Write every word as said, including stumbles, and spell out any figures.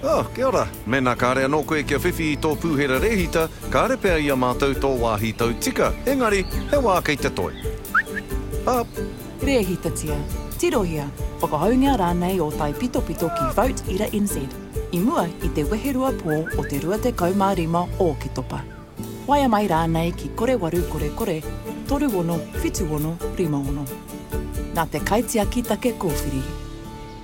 Oh, kia ora. Mena kāre anō koe kia whiwhi I tō pūhera rehita, kāre pēr ia mātou tō wāhi tau tika. Engari, he wā kei te toi. Up. Rehita tia. Tirohia. Whakahaungia rānei o tai pito pito ki Vote Ira N Z. I mua I te weherua pō o te rua te kaumārima o ki topa. Waia mai rānei ki kore waru kore kore, toru wono, whitu wono, rima wono. Nā te kaitia ki take kōwhiri.